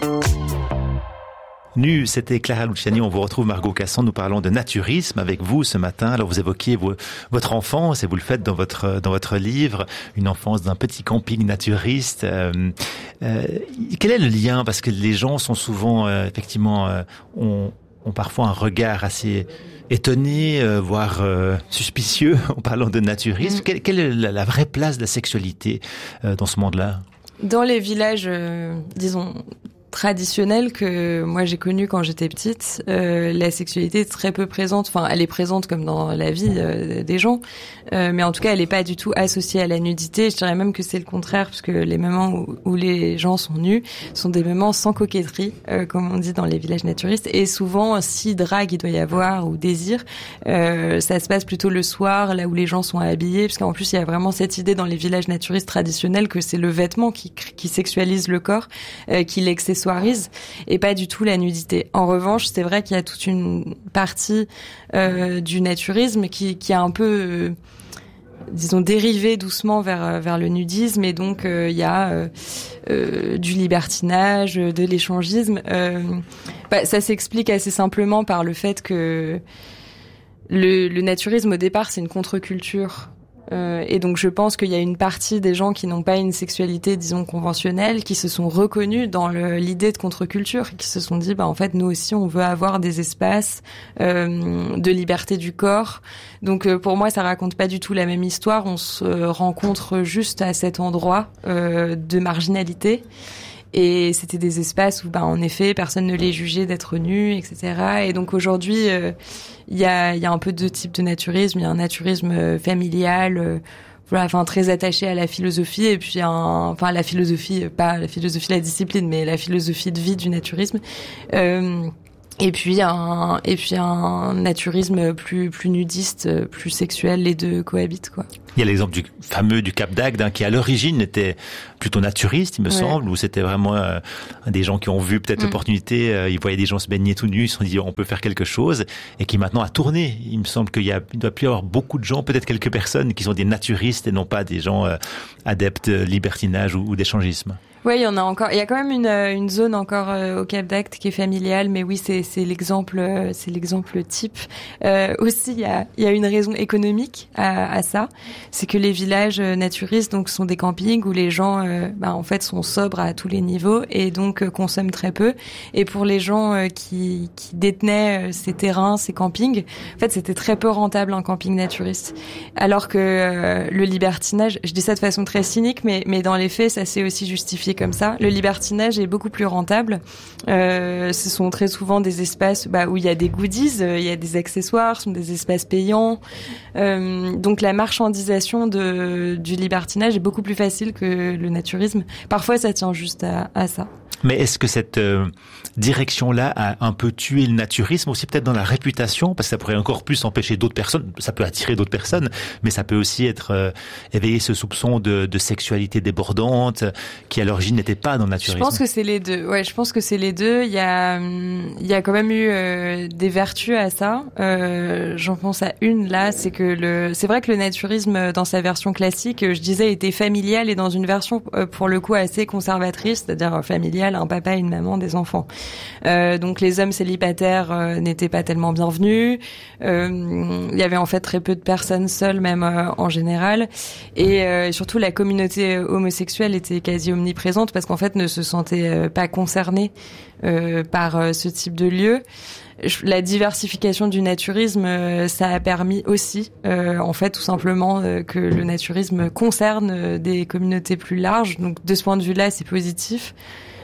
Nu, c'était Clara Luciani. On vous retrouve, Margot Casson. Nous parlons de naturisme avec vous ce matin. Alors, vous évoquiez votre enfance et vous le faites dans votre livre, une enfance d'un petit camping naturiste. Quel est le lien? Parce que les gens sont souvent, effectivement, ont parfois un regard assez étonné, voire suspicieux en parlant de naturisme. Quelle est la vraie place de la sexualité dans ce monde-là? Dans les villages, disons, traditionnelle que moi j'ai connue quand j'étais petite, la sexualité est très peu présente. Enfin, elle est présente comme dans la vie des gens, mais en tout cas, elle est pas du tout associée à la nudité. Je dirais même que c'est le contraire, parce que les moments où les gens sont nus sont des moments sans coquetterie, comme on dit dans les villages naturistes. Et souvent, si drague il doit y avoir ou désir, ça se passe plutôt le soir, là où les gens sont habillés, parce qu'en plus il y a vraiment cette idée dans les villages naturistes traditionnels que c'est le vêtement qui sexualise le corps, qui l'accessoirise, et pas du tout la nudité. En revanche, c'est vrai qu'il y a toute une partie du naturisme qui a un peu disons dérivé doucement vers le nudisme, et donc il y a du libertinage, de l'échangisme. Ça s'explique assez simplement par le fait que le naturisme au départ c'est une contre-culture. Et donc je pense qu'il y a une partie des gens qui n'ont pas une sexualité, disons, conventionnelle, qui se sont reconnus dans l'idée de contre-culture, qui se sont dit, en fait, nous aussi, on veut avoir des espaces de liberté du corps. Donc pour moi, ça raconte pas du tout la même histoire. On se rencontre juste à cet endroit de marginalité. Et c'était des espaces où, en effet, personne ne les jugeait d'être nus, etc. Et donc aujourd'hui, il y a un peu deux types de naturisme. Il y a un naturisme familial, très attaché à la philosophie, et puis la philosophie, pas la philosophie de la discipline, mais la philosophie de vie du naturisme. Et puis un naturisme plus nudiste, plus sexuel. Les deux cohabitent, quoi. Il y a l'exemple du Cap d'Agde, qui à l'origine était plutôt naturiste, il me semble, où c'était vraiment des gens qui ont vu peut-être l'opportunité, ils voyaient des gens se baigner tout nus, ils se sont dit on peut faire quelque chose, et qui maintenant a tourné. Il me semble qu'il doit plus y avoir beaucoup de gens, peut-être quelques personnes qui sont des naturistes et non pas des gens adeptes de libertinage ou d'échangisme. Oui, il y en a encore. Il y a quand même une zone encore au Cap d'Agde qui est familiale, mais oui, c'est l'exemple type. Aussi, il y a une raison économique à ça, c'est que les villages naturistes donc sont des campings où les gens en fait sont sobres à tous les niveaux et donc consomment très peu. Et pour les gens qui détenaient ces terrains, ces campings, en fait, c'était très peu rentable un camping naturiste. Alors que le libertinage, je dis ça de façon très cynique, mais dans les faits, ça s'est aussi justifié comme ça. Le libertinage est beaucoup plus rentable. Ce sont très souvent des espaces où il y a des goodies, il y a des accessoires, ce sont des espaces payants. Donc la marchandisation du libertinage est beaucoup plus facile que le naturisme. Parfois, ça tient juste à ça. Mais est-ce que cette direction-là a un peu tué le naturisme aussi, peut-être dans la réputation, parce que ça pourrait encore plus empêcher d'autres personnes, ça peut attirer d'autres personnes, mais ça peut aussi être éveiller ce soupçon de sexualité débordante qui à l'origine n'était pas dans le naturisme. Je pense que c'est les deux. Ouais, je pense que c'est les deux. Il y a quand même eu des vertus à ça. J'en pense à une là, c'est vrai que le naturisme dans sa version classique, je disais, était familial, et dans une version pour le coup assez conservatrice, c'est-à-dire familiale, un papa et une maman, des enfants. Donc les hommes célibataires n'étaient pas tellement bienvenus. Il y avait en fait très peu de personnes seules, même en général, et surtout la communauté homosexuelle était quasi omniprésente parce qu'en fait ne se sentait pas concernée par ce type de lieu. La diversification du naturisme, ça a permis aussi, en fait, tout simplement, que le naturisme concerne des communautés plus larges. Donc, de ce point de vue-là, c'est positif.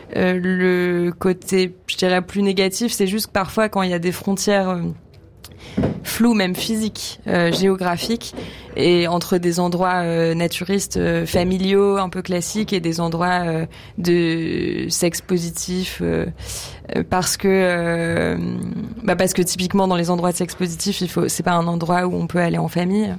Le côté, je dirais, plus négatif, c'est juste que parfois, quand il y a des frontières floues, même physiques, géographiques, et entre des endroits naturistes familiaux un peu classiques et des endroits de sexe positif, parce que typiquement dans les endroits de sexe positif, c'est pas un endroit où on peut aller en famille,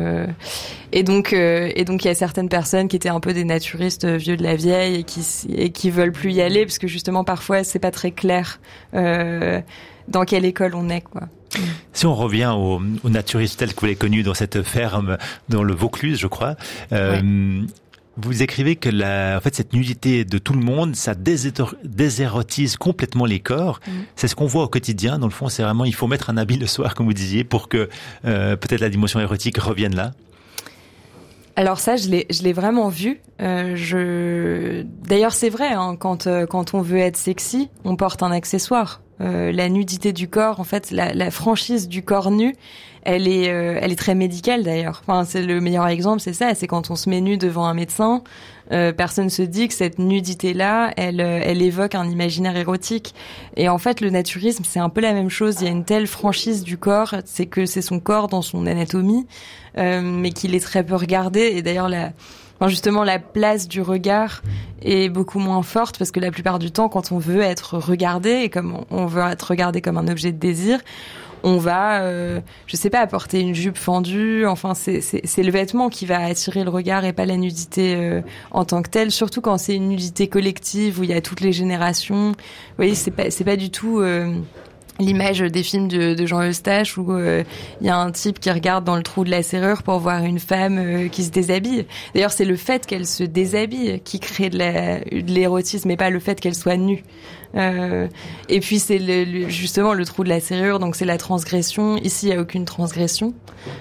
et donc il y a certaines personnes qui étaient un peu des naturistes vieux de la vieille et qui veulent plus y aller parce que justement parfois c'est pas très clair dans quelle école on est, quoi. Si on revient au naturiste tel que vous l'avez connu dans cette ferme, dans le Vaucluse, je crois, Vous écrivez que en fait, cette nudité de tout le monde, ça désérotise complètement les corps. C'est ce qu'on voit au quotidien. Dans le fond, c'est vraiment, il faut mettre un habit le soir, comme vous disiez, pour que peut-être la dimension érotique revienne là. Alors ça, je l'ai vraiment vu. D'ailleurs, c'est vrai, hein, quand on veut être sexy, on porte un accessoire. La nudité du corps, en fait, la franchise du corps nu, elle est très médicale d'ailleurs. Enfin, c'est le meilleur exemple, c'est ça. C'est quand on se met nu devant un médecin, personne se dit que cette nudité-là, elle évoque un imaginaire érotique. Et en fait, le naturisme, c'est un peu la même chose. Il y a une telle franchise du corps, c'est que c'est son corps dans son anatomie, mais qu'il est très peu regardé. Et d'ailleurs, justement, la place du regard est beaucoup moins forte parce que la plupart du temps, quand on veut être regardé et comme on veut être regardé comme un objet de désir, on va, je sais pas, porter une jupe fendue. Enfin, c'est le vêtement qui va attirer le regard et pas la nudité en tant que telle. Surtout quand c'est une nudité collective où il y a toutes les générations. Vous voyez, c'est pas du tout l'image des films de Jean Eustache où il y a un type qui regarde dans le trou de la serrure pour voir une femme qui se déshabille. D'ailleurs, c'est le fait qu'elle se déshabille qui crée de l'érotisme et pas le fait qu'elle soit nue. Et puis c'est justement le trou de la serrure, donc c'est la transgression. Ici, il y a aucune transgression.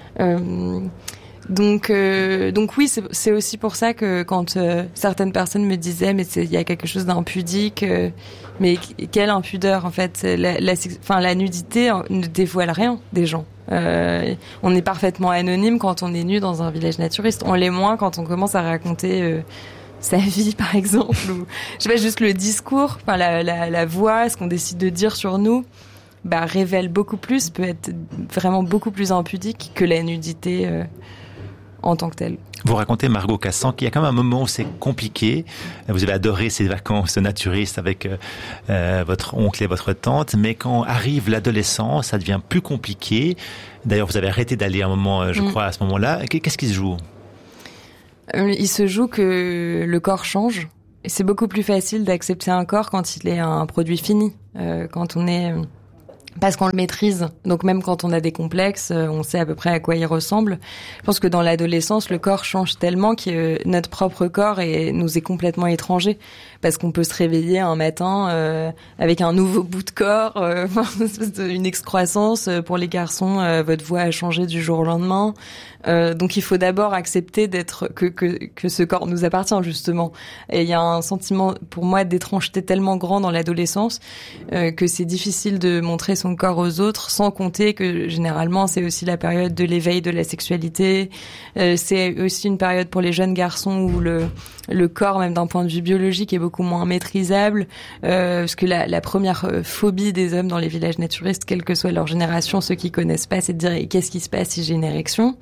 Donc oui, c'est aussi pour ça que quand certaines personnes me disaient mais il y a quelque chose d'impudique, mais quelle impudeur en fait. La nudité ne dévoile rien des gens. On est parfaitement anonyme quand on est nu dans un village naturiste. On l'est moins quand on commence à raconter sa vie par exemple, ou je sais pas, juste le discours, enfin la voix, ce qu'on décide de dire sur nous. Révèle beaucoup plus, peut être vraiment beaucoup plus impudique que la nudité en tant que telle. Vous racontez, Margot Cassan, qu'il y a quand même un moment où c'est compliqué. Vous avez adoré ces vacances naturistes avec votre oncle et votre tante, mais quand arrive l'adolescence, ça devient plus compliqué. D'ailleurs, vous avez arrêté d'aller un moment, je crois, à ce moment-là. Qu'est-ce qui se joue ? Il se joue que le corps change. Et c'est beaucoup plus facile d'accepter un corps quand il est un produit fini. Quand on est... Parce qu'on le maîtrise. Donc même quand on a des complexes, on sait à peu près à quoi il ressemble. Je pense que dans l'adolescence, le corps change tellement que notre propre corps nous est complètement étranger. Parce qu'on peut se réveiller un matin avec un nouveau bout de corps, une excroissance. Pour les garçons, votre voix a changé du jour au lendemain. Donc il faut d'abord accepter que ce corps nous appartient justement. Et il y a un sentiment pour moi d'étrangeté tellement grand dans l'adolescence que c'est difficile de montrer son corps aux autres, sans compter que généralement c'est aussi la période de l'éveil de la sexualité. C'est aussi une période pour les jeunes garçons où le corps, même d'un point de vue biologique, est beaucoup moins maîtrisable, parce que la première phobie des hommes dans les villages naturistes, quelle que soit leur génération, ceux qui connaissent pas, c'est de dire qu'est-ce qui se passe si j'ai une érection.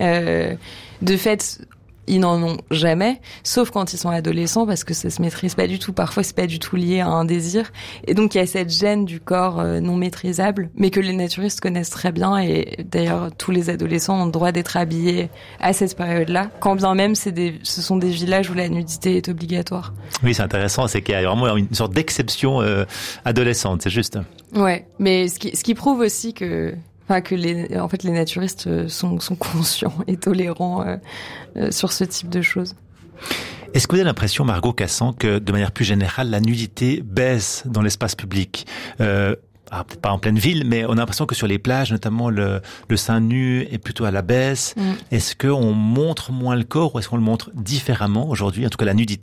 De fait, ils n'en ont jamais, sauf quand ils sont adolescents, parce que ça se maîtrise pas du tout. Parfois, c'est pas du tout lié à un désir. Et donc, il y a cette gêne du corps non maîtrisable, mais que les naturistes connaissent très bien. Et d'ailleurs, tous les adolescents ont le droit d'être habillés à cette période-là, quand bien même ce sont des villages où la nudité est obligatoire. Oui, c'est intéressant, c'est qu'il y a vraiment une sorte d'exception adolescente, c'est juste. Ouais, mais ce qui prouve aussi que les naturistes sont conscients et tolérants sur ce type de choses. Est-ce que vous avez l'impression, Margot Cassan, que de manière plus générale, la nudité baisse dans l'espace public ? Peut-être pas en pleine ville, mais on a l'impression que sur les plages, notamment le sein nu est plutôt à la baisse. Est-ce qu'on montre moins le corps ou est-ce qu'on le montre différemment aujourd'hui, en tout cas la nudité ?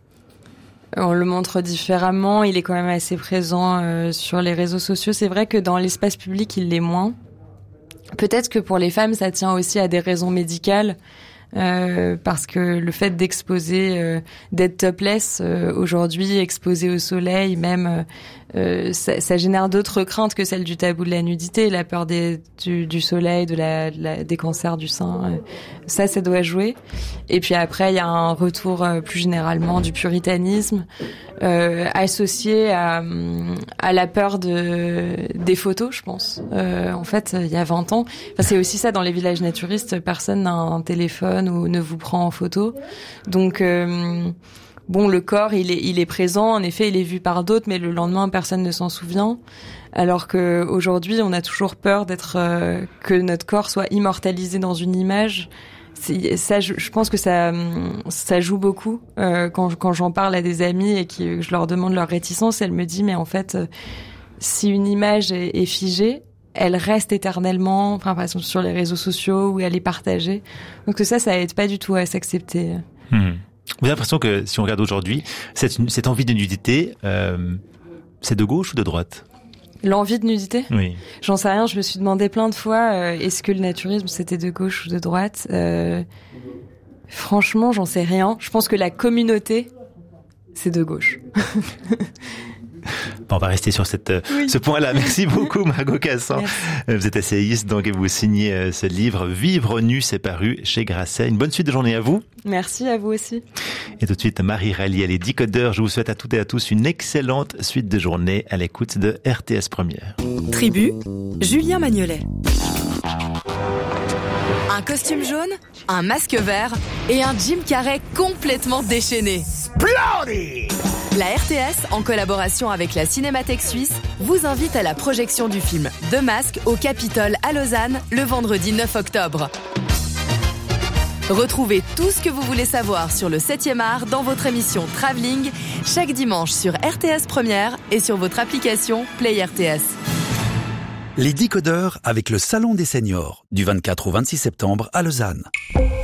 On le montre différemment, il est quand même assez présent sur les réseaux sociaux. C'est vrai que dans l'espace public, il l'est moins. Peut-être que pour les femmes, ça tient aussi à des raisons médicales, parce que le fait d'exposer, d'être topless aujourd'hui, exposé au soleil, même, ça génère d'autres craintes que celles du tabou de la nudité, la peur du soleil, des cancers du sein. Ça doit jouer. Et puis après, il y a un retour plus généralement du puritanisme, associé à la peur des photos, je pense. En fait, il y a 20 ans, c'est aussi ça dans les villages naturistes, personne n'a un téléphone ou ne vous prend en photo. Donc le corps, il est présent, en effet, il est vu par d'autres, mais le lendemain, personne ne s'en souvient. Alors que aujourd'hui, on a toujours peur que notre corps soit immortalisé dans une image. ça, je pense que ça joue beaucoup. Quand j'en parle à des amis et que je leur demande leur réticence, elles me disent mais en fait, si une image est figée, elle reste éternellement. Enfin, par exemple sur les réseaux sociaux où elle est partagée. Donc ça aide pas du tout à s'accepter. Vous avez l'impression que si on regarde aujourd'hui, cette envie de nudité, c'est de gauche ou de droite? L'envie de nudité? Oui. J'en sais rien, je me suis demandé plein de fois, est-ce que le naturisme c'était de gauche ou de droite? Franchement, j'en sais rien. Je pense que la c'est de gauche. Bon, on va rester sur ce point-là. Merci beaucoup, Margot Cassan. Vous êtes essayiste, donc, et vous signez ce livre. Vivre nu, c'est paru chez Grasset. Une bonne suite de journée à vous. Merci à vous aussi. Et tout de suite, Marie Rallier, les Décodeurs. Je vous souhaite à toutes et à tous une excellente suite de journée à l'écoute de RTS Première. Tribu, Julien Magnolet. Un costume jaune, un masque vert et un Jim Carrey complètement déchaîné. Splendid! La RTS, en collaboration avec la Cinémathèque Suisse, vous invite à la projection du film The Mask au Capitole à Lausanne le vendredi 9 octobre. Retrouvez tout ce que vous voulez savoir sur le 7e art dans votre émission Travelling chaque dimanche sur RTS Première et sur votre application Play RTS. Les Décodeurs avec le Salon des Seniors du 24 au 26 septembre à Lausanne.